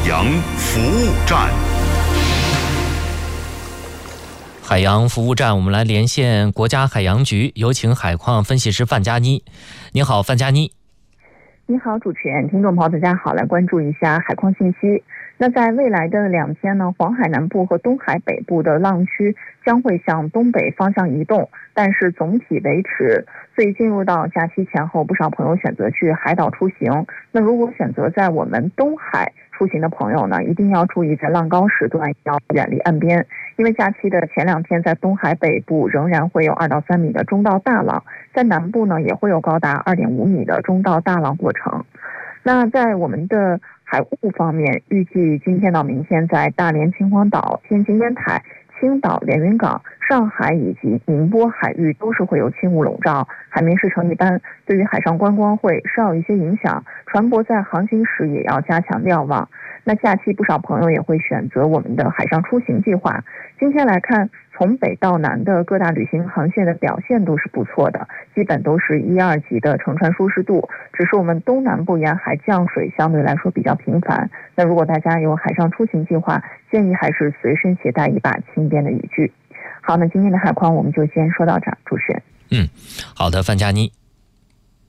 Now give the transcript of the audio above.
洋服务站。 海洋服务站，我们来连线国家海洋局，有请海况分析师范佳妮。你好，范佳妮。 你好，主持人，听众朋友，大家好，来关注一下海况信息。那在未来的2天呢，黄海南部和东海北部的浪区将会向东北方向移动，但是总体维持。所以进入到假期前后，不少朋友选择去海岛出行。那如果选择在我们东海出行的朋友呢，一定要注意在浪高时段要远离岸边，因为假期的前2天在东海北部仍然会有2到3米的中到大浪，在南部呢也会有高达2.5米的中到大浪过程。那在我们的海务方面，预计今天到明天在大连、秦皇岛、天津烟台、青岛、连云港、上海以及宁波海域都是会有轻雾笼罩，海面视程一般，对于海上观光会稍有一些影响，船舶在航行时也要加强瞭望。那假期不少朋友也会选择我们的海上出行计划。今天来看，从北到南的各大旅行航线的表现都是不错的，基本都是1、2级的乘船舒适度，只是我们东南部沿海降水相对来说比较频繁。那如果大家有海上出行计划，建议还是随身携带一把轻便的雨具。好，那今天的海况我们就先说到这儿，主持人。 好的，范佳妮。